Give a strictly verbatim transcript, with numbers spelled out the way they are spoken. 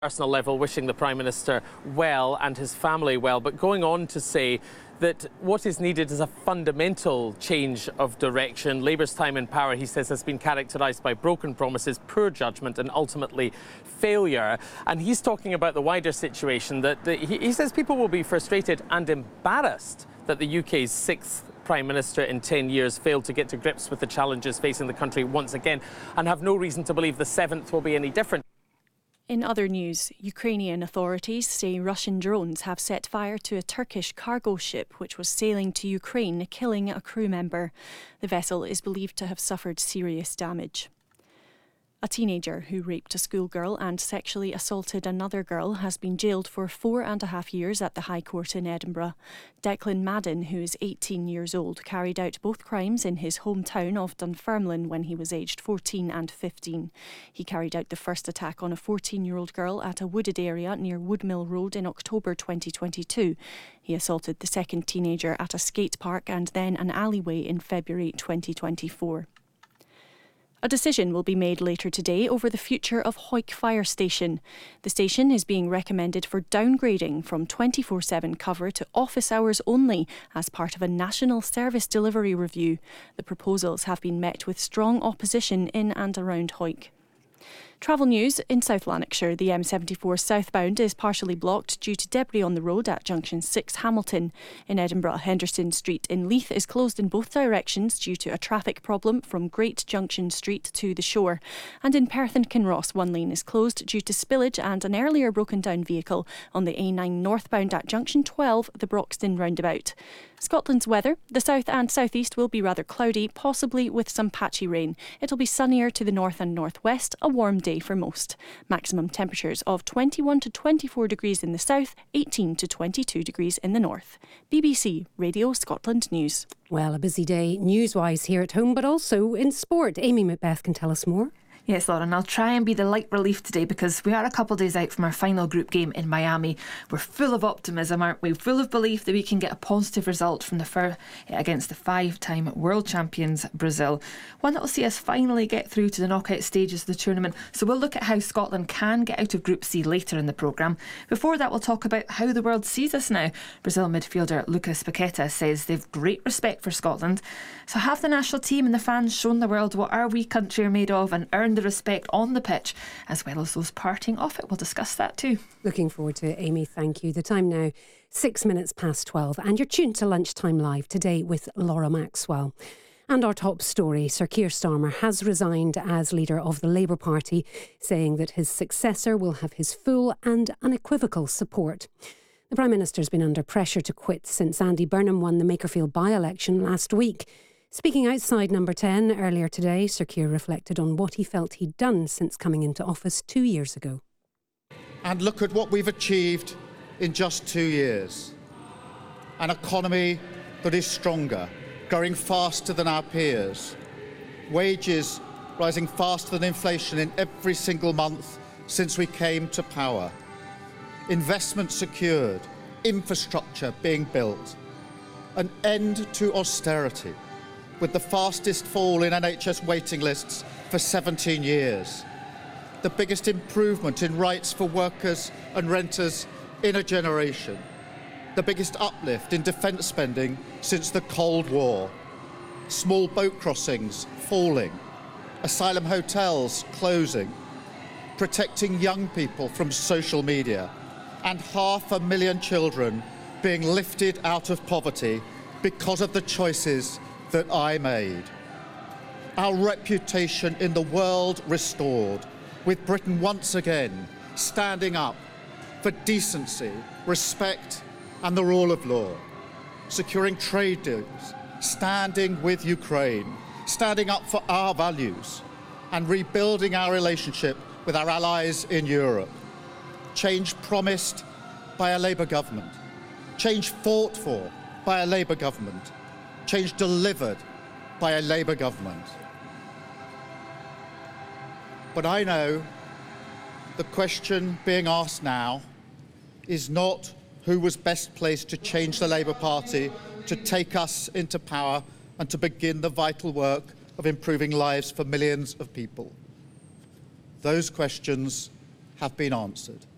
personal level, wishing the Prime Minister well and his family well, but going on to say that what is needed is a fundamental change of direction. Labour's time in power, he says, has been characterised by broken promises, poor judgment and ultimately failure. And he's talking about the wider situation that the, he, he says people will be frustrated and embarrassed that the U K's sixth Prime Minister in ten years failed to get to grips with the challenges facing the country once again, and have no reason to believe the seventh will be any different. In other news, Ukrainian authorities say Russian drones have set fire to a Turkish cargo ship which was sailing to Ukraine, killing a crew member. The vessel is believed to have suffered serious damage. A teenager who raped a schoolgirl and sexually assaulted another girl has been jailed for four and a half years at the High Court in Edinburgh. Declan Madden, who is eighteen years old, carried out both crimes in his hometown of Dunfermline when he was aged fourteen and fifteen. He carried out the first attack on a fourteen-year-old girl at a wooded area near Woodmill Road in October twenty twenty-two. He assaulted the second teenager at a skate park and then an alleyway in February twenty twenty-four. A decision will be made later today over the future of Hawick Fire Station. The station is being recommended for downgrading from twenty-four seven cover to office hours only as part of a national service delivery review. The proposals have been met with strong opposition in and around Hawick. Travel news in South Lanarkshire. The M seventy-four southbound is partially blocked due to debris on the road at Junction six Hamilton. In Edinburgh, Henderson Street in Leith is closed in both directions due to a traffic problem from Great Junction Street to the shore. And in Perth and Kinross, one lane is closed due to spillage and an earlier broken down vehicle on the A nine northbound at Junction twelve, the Broxton roundabout. Scotland's weather. The south and southeast will be rather cloudy, possibly with some patchy rain. It'll be sunnier to the north and northwest, a warm day for most. Maximum temperatures of twenty-one to twenty-four degrees in the south, eighteen to twenty-two degrees in the north. B B C Radio Scotland News. Well, a busy day news-wise here at home, but also in sport. Amy Macbeth can tell us more. Yes, Lauren, I'll try and be the light relief today because we are a couple of days out from our final group game in Miami. We're full of optimism, aren't we? Full of belief that we can get a positive result from the fir- against the five-time world champions Brazil. One that will see us finally get through to the knockout stages of the tournament. So we'll look at how Scotland can get out of Group C later in the programme. Before that, we'll talk about how the world sees us now. Brazil midfielder Lucas Paqueta says they've great respect for Scotland. So have the national team and the fans shown the world what our wee country are made of and earned the respect on the pitch as well as those parting off it? We'll discuss that too. Looking forward to it, Amy. Thank you. The time now, six minutes past twelve, and you're tuned to Lunchtime Live today with Laura Maxwell. And our top story, Sir Keir Starmer has resigned as leader of the Labour Party, saying that his successor will have his full and unequivocal support. The Prime Minister's been under pressure to quit since Andy Burnham won the Makerfield by-election last week. Speaking outside Number ten earlier today, Sir Keir reflected on what he felt he'd done since coming into office two years ago. And look at what we've achieved in just two years. An economy that is stronger, growing faster than our peers. Wages rising faster than inflation in every single month since we came to power. Investment secured, infrastructure being built. An end to austerity, with the fastest fall in N H S waiting lists for seventeen years. The biggest improvement in rights for workers and renters in a generation. The biggest uplift in defence spending since the Cold War. Small boat crossings falling. Asylum hotels closing. Protecting young people from social media. And half a million children being lifted out of poverty because of the choices that I made. Our reputation in the world restored, with Britain once again standing up for decency, respect and the rule of law, securing trade deals, standing with Ukraine, standing up for our values and rebuilding our relationship with our allies in Europe. Change promised by a Labour government, change fought for by a Labour government, change delivered by a Labour government. But I know the question being asked now is not who was best placed to change the Labour Party, to take us into power and to begin the vital work of improving lives for millions of people. Those questions have been answered.